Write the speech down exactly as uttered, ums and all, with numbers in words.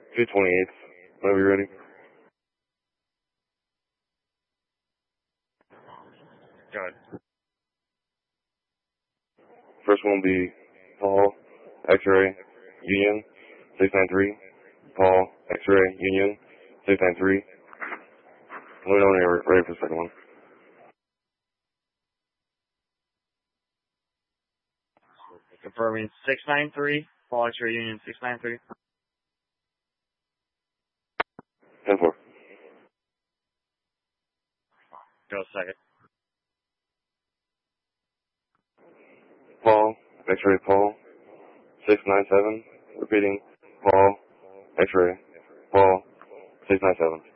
two twenty-eight. Whenever you're ready. Go ahead. First one will be Paul, X-ray, Union, six nine three. Paul, X-ray, Union, six nine three. Let me know when you're ready for the second one. Confirming six nine three, Paul X-ray Union six nine three. ten four. Go second. Paul, X-ray, Paul, six nine seven. Repeating, Paul, X-ray, Paul, six nine seven.